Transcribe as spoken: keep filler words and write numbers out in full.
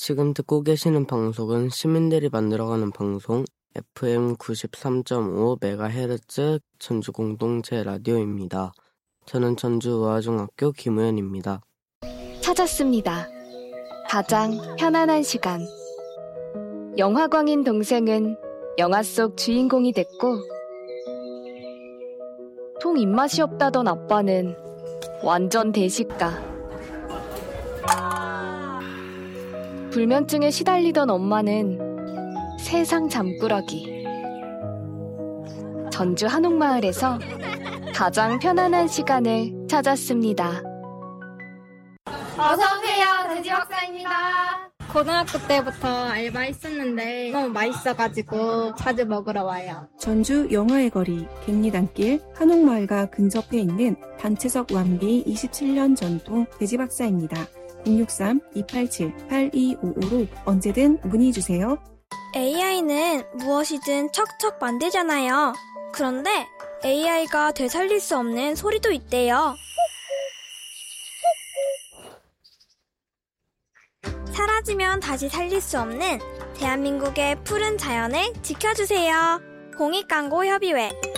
지금 듣고 계시는 방송은 시민들이 만들어가는 방송 에프엠 구십삼 점 오 메가헤르츠 전주 공동체 라디오입니다. 저는 전주 의화중학교 김우현입니다. 찾았습니다. 가장 편안한 시간. 영화광인 동생은 영화 속 주인공이 됐고, 통 입맛이 없다던 아빠는 완전 대식가. 불면증에 시달리던 엄마는 세상 잠꾸러기. 전주 한옥마을에서 가장 편안한 시간을 찾았습니다. 어서오세요. 돼지 박사입니다. 고등학교 때부터 알바했었는데 너무 맛있어가지고 자주 먹으러 와요. 전주 영화의 거리 갱리단길 한옥마을과 근접해 있는 단체석 완비 이십칠 년 전통 돼지 박사입니다. 공육삼 이팔칠 팔이오오로 언제든 문의주세요. 에이아이는 무엇이든 척척 만들잖아요. 그런데 에이아이가 되살릴 수 없는 소리도 있대요. 사라지면 다시 살릴 수 없는 대한민국의 푸른 자연을 지켜주세요. 공익광고협의회